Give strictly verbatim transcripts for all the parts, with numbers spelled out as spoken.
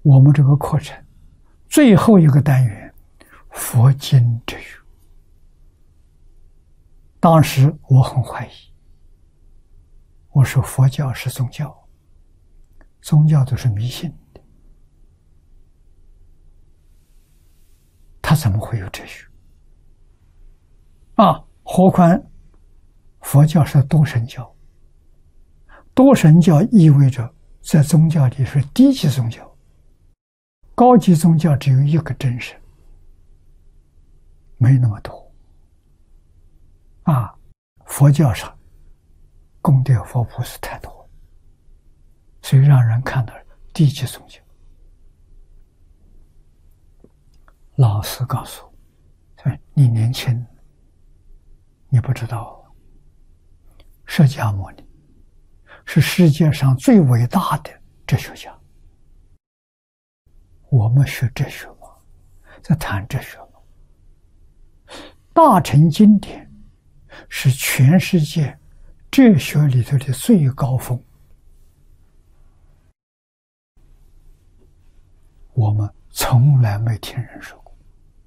我们这个课程最后一个单元佛经哲学，当时我很怀疑，我说佛教是宗教，宗教都是迷信的，它怎么会有哲学啊？何况佛教是多神教，多神教意味着在宗教里是低级宗教，高级宗教只有一个真神，没那么多啊。佛教上功德佛菩萨太多，所以让人看到低级宗教。老师告诉我，你年轻，你不知道，释迦牟尼是世界上最伟大的哲学家。我们学哲学吗？在谈哲学吗？大乘经典是全世界哲学里头的最高峰，我们从来没听人说过。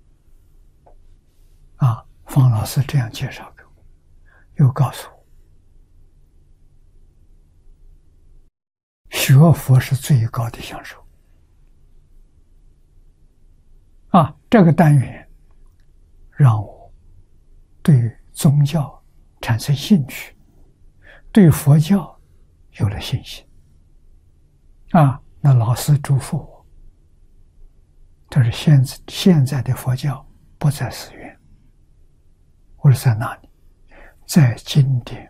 啊，方老师这样介绍给我，又告诉我，学佛是最高的享受。啊，这个单元让我对宗教产生兴趣，对佛教有了信心。啊，那老师嘱咐我，他说现现在的佛教不在寺院。我说在哪里？在经典。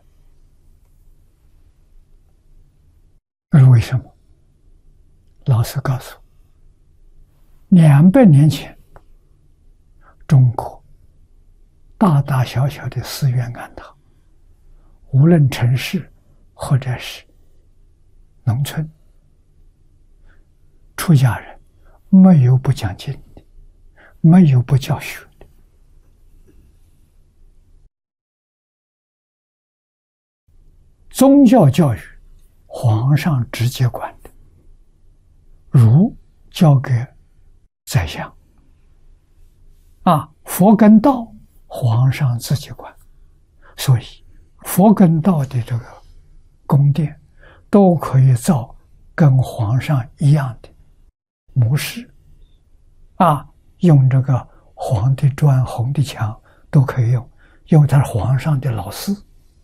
那是为什么？老师告诉我，两百年前，中国大大小小的寺院庵堂，无论城市或者是农村，出家人没有不讲经的，没有不教学的。宗教教育，皇上直接管的，儒交给宰相。啊，佛跟道，皇上自己管，所以佛跟道的这个宫殿都可以造跟皇上一样的模式，啊，用这个黄的砖、红的墙都可以用，因为他是皇上的老师，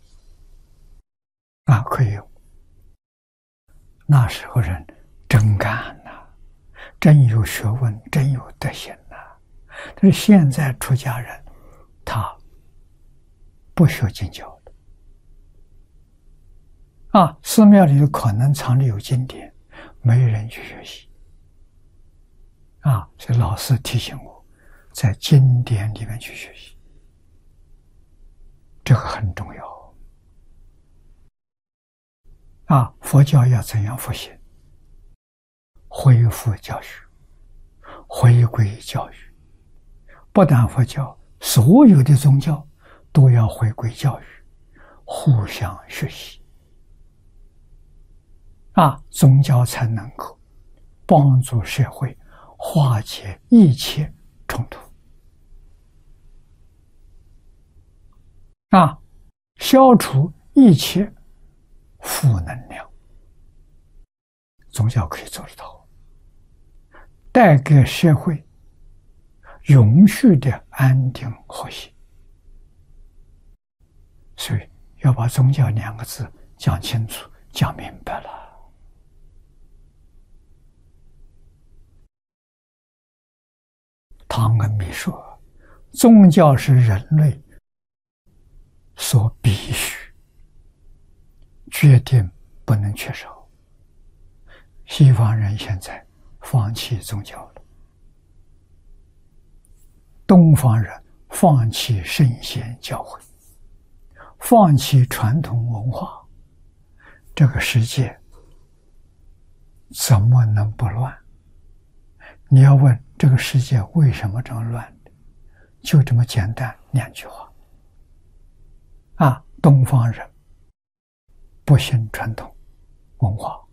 啊，可以用。那时候人真干呐、啊，真有学问，真有德行呐、啊。但是现在出家人，他不学经教的，啊，寺庙里可能藏着有经典，没人去学习，啊，所以老师提醒我，在经典里面去学习，这个很重要。啊，佛教要怎样复兴？恢复教学，回归教育。不但佛教，所有的宗教都要回归教育，互相学习。啊，宗教才能够帮助社会化解一切冲突。啊，消除一切负能量，宗教可以做得到，带给社会永续的安定和谐。所以要把宗教两个字讲清楚、讲明白了。唐恩密说，宗教是人类所必须，决定不能缺少。西方人现在放弃宗教了，东方人放弃圣贤教诲，放弃传统文化，这个世界怎么能不乱？你要问这个世界为什么这么乱，就这么简单两句话。啊，东方人不信传统文化，